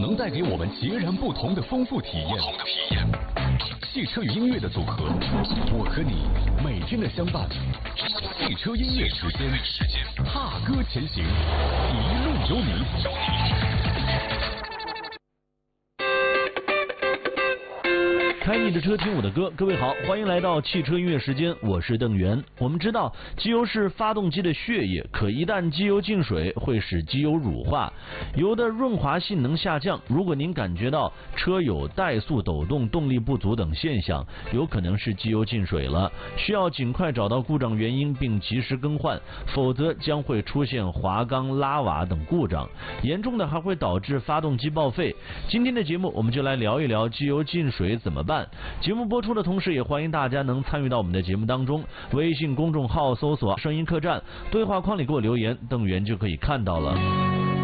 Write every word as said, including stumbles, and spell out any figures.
总能带给我们截然不同的丰富体验。汽车与音乐的组合，我和你每天的相伴。汽车音乐时间，踏歌前行，一路有你。 开你的车，听我的歌。各位好，欢迎来到汽车音乐时间，我是邓源。我们知道，机油是发动机的血液，可一旦机油进水，会使机油乳化，油的润滑性能下降。如果您感觉到车有怠速、抖动、动力不足等现象，有可能是机油进水了，需要尽快找到故障原因并及时更换，否则将会出现滑缸、拉瓦等故障，严重的还会导致发动机报废。今天的节目，我们就来聊一聊机油进水怎么办。节目播出的同时，也欢迎大家能参与到我们的节目当中。微信公众号搜索声音客栈，对话框里给我留言，邓源就可以看到了。